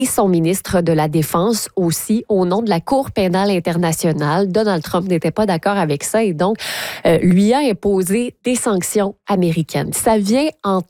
et son ministre de la Défense aussi, au nom de la Cour pénale internationale. Donald Trump n'était pas d'accord avec ça et donc lui a imposé des sanctions américaines. Ça vient en